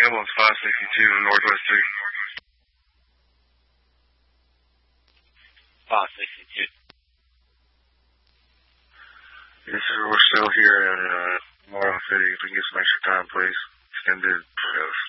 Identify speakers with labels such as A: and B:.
A: Ambulance 562 Northwest 3.
B: 562.
A: Yes, sir. We're still here in Moreland City. If we can get some extra time, please. Extended dose.